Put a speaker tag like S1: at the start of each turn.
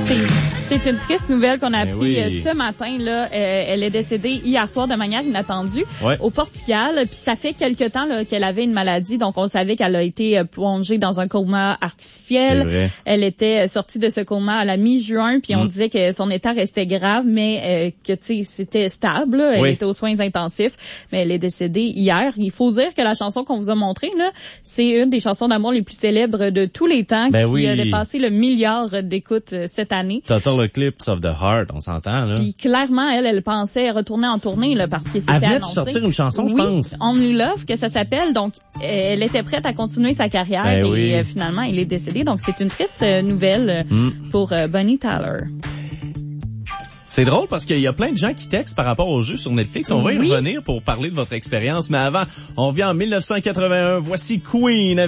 S1: C'est une triste nouvelle qu'on a appris
S2: ce
S1: matin. Là, elle est décédée hier soir de manière inattendue au Portugal. Puis ça fait quelque temps là, qu'elle avait une maladie, donc on savait qu'elle a été plongée dans un coma artificiel. Elle était sortie de ce coma à la mi-juin, puis on disait que son état restait grave, mais que tu sais c'était stable. Là. Elle était aux soins intensifs, mais elle est décédée hier. Il faut dire que la chanson qu'on vous a montrée là, c'est une des chansons d'amour les plus célèbres de tous les temps, qui a dépassé le milliard d'écoutes cette année.
S2: Total Eclipse of the Heart, on s'entend, là.
S1: Puis clairement, elle pensait retourner en tournée, là, parce que c'était annoncé.
S2: Elle venait de sortir une chanson, je pense.
S1: Only Love, que ça s'appelle. Donc, elle était prête à continuer sa carrière et finalement, elle est décédée. Donc, c'est une triste nouvelle pour Bonnie Tyler.
S2: C'est drôle parce qu'il y a plein de gens qui textent par rapport au jeu sur Netflix. On va y revenir pour parler de votre expérience. Mais avant, on revient en 1981. Voici Queen.